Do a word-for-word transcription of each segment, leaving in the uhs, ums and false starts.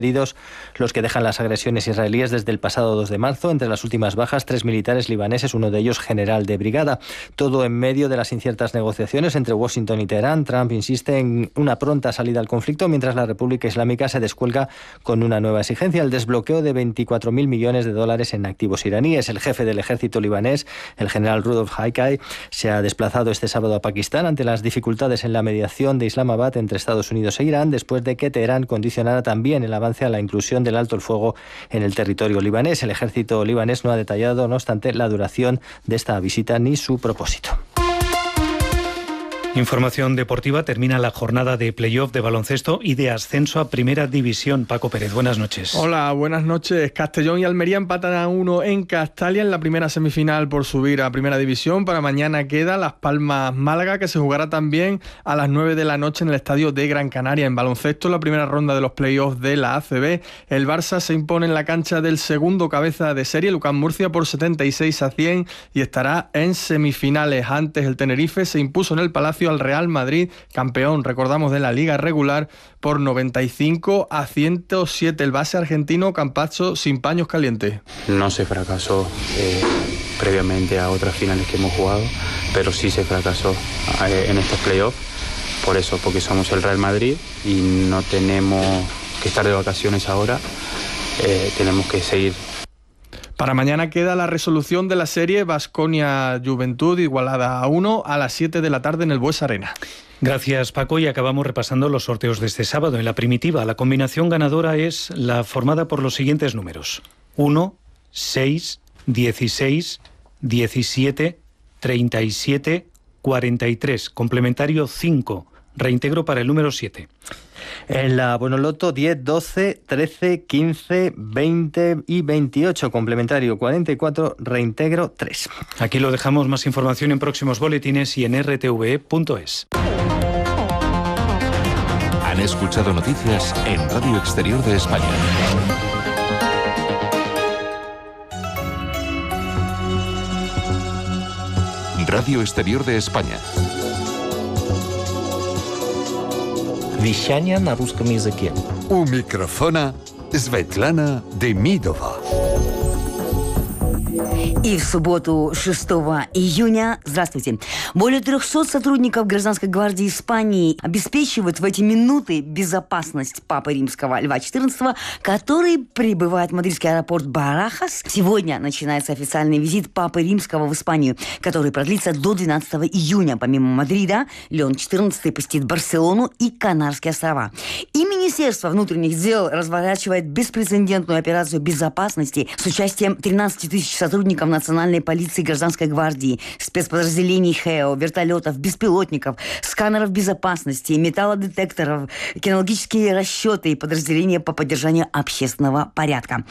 heridos los que dejan las agresiones israelíes desde el pasado dos de marzo. Entre las últimas bajas, tres militares libaneses, uno de ellos general de brigada. Todo en medio de las inciertas negociaciones entre Washington y Teherán. Trump insiste en una pronta salida al conflicto, mientras la República Islámica se descuelga con una nueva exigencia: el desbloqueo de veinticuatro mil millones de dólares en activos iraníes. El jefe del ejército libanés, el general Rudolf Haikai, se ha desplazado este sábado a Pakistán ante las dificultades en la mediación de Islamabad entre Estados Unidos e Irán, después de que Teherán condicionara también el avance a la inclusión del alto el fuego en el territorio libanés. El ejército libanés no ha detallado, no obstante, la duración de esta visita ni su propósito. Información deportiva. Termina la jornada de playoff de baloncesto y de ascenso a Primera División. Paco Pérez, buenas noches. Hola, buenas noches. Castellón y Almería empatan a uno en Castalia en la primera semifinal por subir a Primera División. Para mañana queda Las Palmas Málaga, que se jugará también a las nueve de la noche en el estadio de Gran Canaria. En baloncesto, la primera ronda de los playoffs de la A C B, el Barça se impone en la cancha del segundo cabeza de serie, Lucán Murcia, por setenta y seis a cien y estará en semifinales. Antes, el Tenerife se impuso en el Palacio al Real Madrid, campeón, recordamos, de la Liga regular, por noventa y cinco a ciento siete. El base argentino Campazzo sin paños calientes. No se fracasó eh, previamente a otras finales que hemos jugado, pero sí se fracasó eh, en estos playoffs. Por eso, porque somos el Real Madrid y no tenemos que estar de vacaciones ahora, eh, tenemos que seguir. Para mañana queda la resolución de la serie Baskonia Juventud, igualada a uno, a las siete de la tarde en el Bues Arena. Gracias, Paco, y acabamos repasando los sorteos de este sábado. En la primitiva, la combinación ganadora es la formada por los siguientes números: uno, seis, dieciséis, diecisiete, treinta y siete, cuarenta y tres, complementario cinco, reintegro para el número siete. En la Bonoloto diez, doce, trece, quince, veinte y veintiocho, complementario cuarenta y cuatro, reintegro tres. Aquí lo dejamos. Más información en próximos boletines y en r t v e punto es. Han escuchado noticias en Radio Exterior de España. Radio Exterior de España. Вещание на русском языке. У микрофона Светлана Демидова. И в субботу, шестого июня, здравствуйте, более трехсот сотрудников Гражданской гвардии Испании обеспечивают в эти минуты безопасность Папы Римского Льва четырнадцатого, который прибывает в мадридский аэропорт Барахас. Сегодня начинается официальный визит Папы Римского в Испанию, который продлится до двенадцатого июня. Помимо Мадрида, Леон четырнадцатый посетит Барселону и Канарские острова. И Министерство внутренних дел разворачивает беспрецедентную операцию безопасности с участием тринадцати тысяч сотрудников Национальной полиции, Гражданской гвардии, спецподразделений ХЭО, вертолетов, беспилотников, сканеров безопасности, металлодетекторов, кинологические расчеты и подразделения по поддержанию общественного порядка.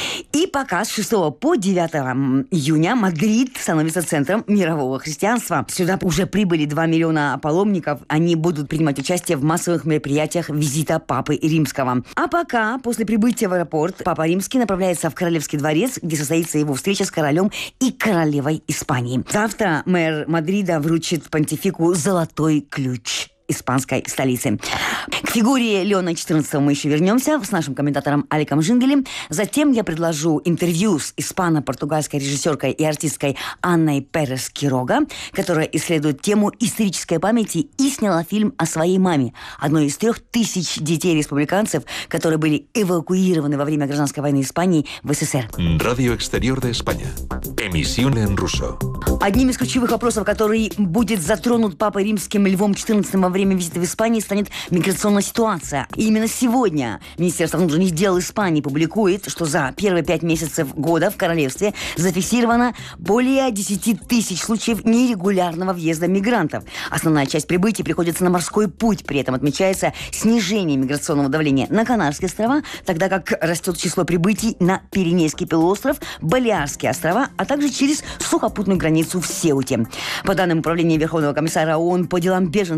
И пока с шестого по девятое июня Мадрид становится центром мирового христианства. Сюда уже прибыли два миллиона паломников. Они будут принимать участие в массовых мероприятиях визита Папы Римского. А пока, после прибытия в аэропорт, Папа Римский направляется в Королевский дворец, где состоится его встреча с королем и королевой Испании. Завтра мэр Мадрида вручит понтифику «Золотой ключ» испанской столицы. К фигуре Леона четырнадцатого мы еще вернемся с нашим комментатором Аликом Жинделем. Затем я предложу интервью с испано-португальской режиссеркой и артисткой Анной Перес Кирога, которая исследует тему исторической памяти и сняла фильм о своей маме, одной из трех тысяч детей-республиканцев, которые были эвакуированы во время гражданской войны Испании в СССР. Radio Exterior de España. Emisión en ruso. Одним из ключевых вопросов, который будет затронут Папой Римским Львом четырнадцатым во время визита в Испании, станет миграционная ситуация. И именно сегодня Министерство внутренних дел Испании публикует, что за первые пять месяцев года в королевстве зафиксировано более десяти тысяч случаев нерегулярного въезда мигрантов. Основная часть прибытий приходится на морской путь. При этом отмечается снижение миграционного давления на Канарские острова, тогда как растет число прибытий на Пиренейский полуостров, Балиарские острова, а также через сухопутную границу в Сеуте. По данным Управления Верховного комиссара ООН по делам беженцев, большинство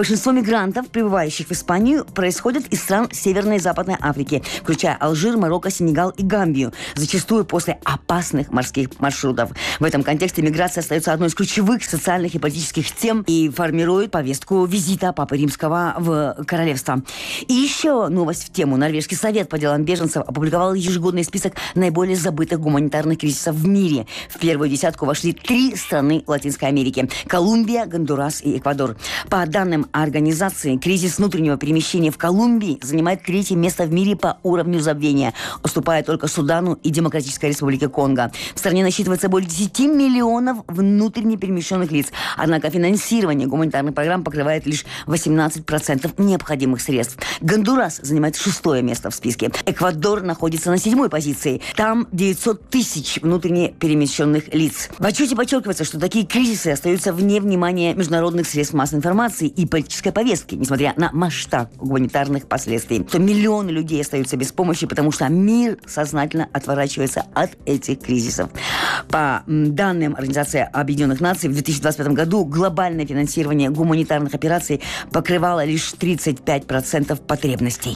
Большинство мигрантов, прибывающих в Испанию, происходят из стран Северной и Западной Африки, включая Алжир, Марокко, Сенегал и Гамбию, зачастую после опасных морских маршрутов. В этом контексте миграция остается одной из ключевых социальных и политических тем и формирует повестку визита Папы Римского в королевство. И еще новость в тему. Норвежский совет по делам беженцев опубликовал ежегодный список наиболее забытых гуманитарных кризисов в мире. В первую десятку вошли три страны Латинской Америки – Колумбия, Гондурас и Эквадор. По данным организации, кризис внутреннего перемещения в Колумбии занимает третье место в мире по уровню забвения, уступая только Судану и Демократической Республике Конго. В стране насчитывается более десяти миллионов внутренне перемещенных лиц, однако финансирование гуманитарных программ покрывает лишь восемнадцать процентов необходимых средств. Гондурас занимает шестое место в списке. Эквадор находится на седьмой позиции. Там девятьсот тысяч внутренне перемещенных лиц. В отчете подчеркивается, что такие кризисы остаются вне внимания международных средств массовой информации и политической повестки, несмотря на масштаб гуманитарных последствий. То миллионы людей остаются без помощи, потому что мир сознательно отворачивается от этих кризисов. По данным Организации Объединенных Наций, в две тысячи двадцать пятом году глобальное финансирование гуманитарных операций покрывало лишь тридцать пять процентов потребностей.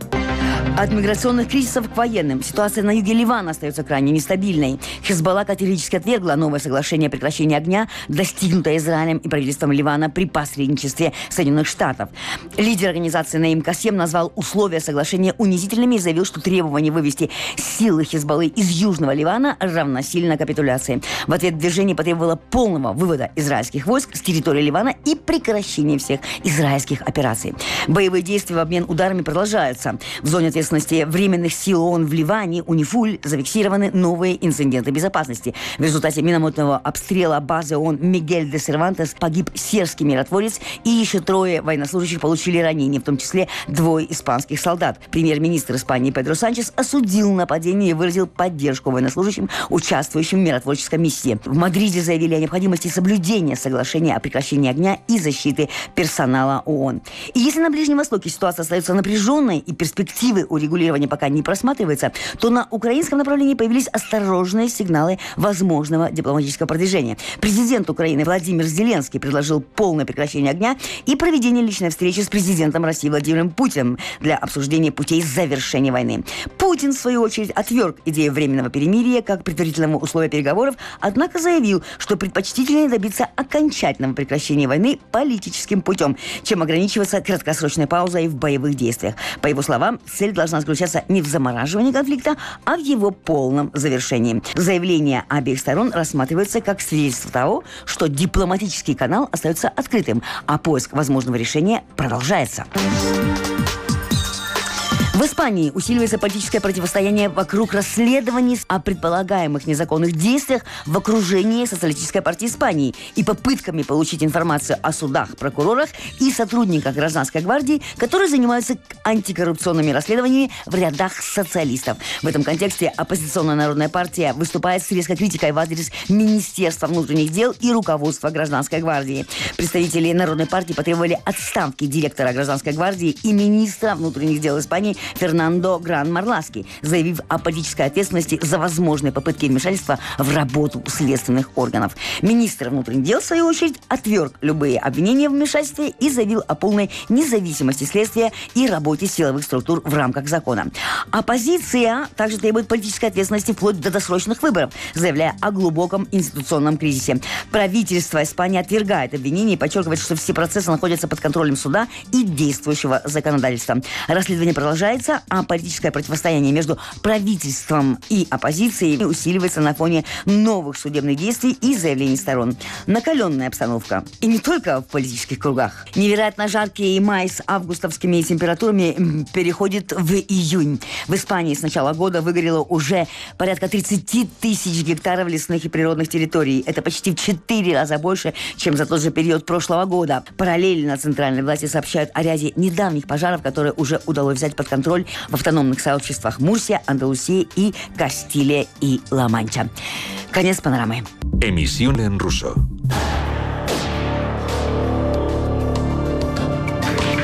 От миграционных кризисов к военным. Ситуация на юге Ливана остается крайне нестабильной. Хизбалла категорически отвергла новое соглашение о прекращении огня, достигнутое Израилем и правительством Ливана при посредничестве Соединенных Штатов. Лидер организации Наим Касем назвал условия соглашения унизительными и заявил, что требование вывести силы Хизбаллы из Южного Ливана равносильно капитуляции. В ответ движение потребовало полного вывода израильских войск с территории Ливана и прекращения всех израильских операций. Боевые действия в обмен ударами продолжаются. В зоне ответственности временных сил ООН в Ливане, УНИФУЛЬ, зафиксированы новые инциденты безопасности. В результате минометного обстрела базы ООН Мигель де Сервантес погиб сербский миротворец, и еще трое военнослужащих получили ранения, в том числе двое испанских солдат. Премьер-министр Испании Педро Санчес осудил нападение и выразил поддержку военнослужащим, участвующим в миротворческой миссии. В Мадриде заявили о необходимости соблюдения соглашения о прекращении огня и защиты персонала ООН. И если на Ближнем Востоке ситуация остается напряженной и перспективы урегулирования пока не просматривается, то на украинском направлении появились осторожные сигналы возможного дипломатического продвижения. Президент Украины Владимир Зеленский предложил полное прекращение огня и проведение личной встречи с президентом России Владимиром Путиным для обсуждения путей завершения войны. Путин, в свою очередь, отверг идею временного перемирия как предварительного условия переговоров, однако заявил, что предпочтительнее добиться окончательного прекращения войны политическим путем, чем ограничиваться краткосрочной паузой в боевых действиях. По его словам, цель должна заключаться не в замораживании конфликта, а в его полном завершении. Заявления обеих сторон рассматриваются как свидетельство того, что дипломатический канал остается открытым, а поиск возможного решения продолжается. В Испании усиливается политическое противостояние вокруг расследований о предполагаемых незаконных действиях в окружении Социалистической партии Испании и попытками получить информацию о судах, прокурорах и сотрудниках гражданской гвардии, которые занимаются антикоррупционными расследованиями в рядах социалистов. В этом контексте оппозиционная Народная партия выступает с резкой критикой в адрес Министерства внутренних дел и руководства гражданской гвардии. Представители Народной партии потребовали отставки директора гражданской гвардии и министра внутренних дел Испании Фернандо Гран-Марласки, заявив о политической ответственности за возможные попытки вмешательства в работу следственных органов. Министр внутренних дел, в свою очередь, отверг любые обвинения в вмешательстве и заявил о полной независимости следствия и работе силовых структур в рамках закона. Оппозиция также требует политической ответственности вплоть до досрочных выборов, заявляя о глубоком институционном кризисе. Правительство Испании отвергает обвинения и подчеркивает, что все процессы находятся под контролем суда и действующего законодательства. Расследование продолжается, а политическое противостояние между правительством и оппозицией усиливается на фоне новых судебных действий и заявлений сторон. Накаленная обстановка. И не только в политических кругах. Невероятно жаркий май с августовскими температурами переходит в июнь. В Испании с начала года выгорело уже порядка тридцать тысяч гектаров лесных и природных территорий. Это почти в четыре раза больше, чем за тот же период прошлого года. Параллельно центральные власти сообщают о ряде недавних пожаров, которые уже удалось взять под контроль в автономных сообществах Мурсия, Андалусия и Кастилия и Ла-Манча. Конец панорамы. Emisión en ruso.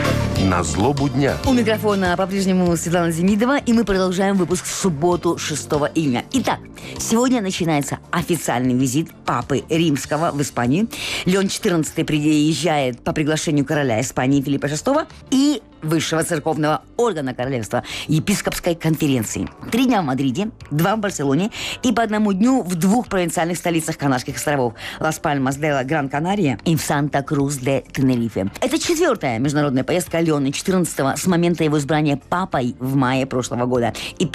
На злобу дня. У микрофона по-прежнему Светлана Демидова, и мы продолжаем выпуск в субботу шестого июня. Итак, сегодня начинается официальный визит Папы Римского в Испанию. Леон четырнадцатый приезжает по приглашению короля Испании Филиппа шестого и высшего церковного органа королевства епископской конференции. Три дня в Мадриде, два в Барселоне и по одному дню в двух провинциальных столицах Канарских островов – Лас-Пальмас-де-ла Гран-Канария и в Санта-Крус-де-Тенерифе. Это четвертая международная поездка Леона четырнадцатого с момента его избрания папой в мае прошлого года и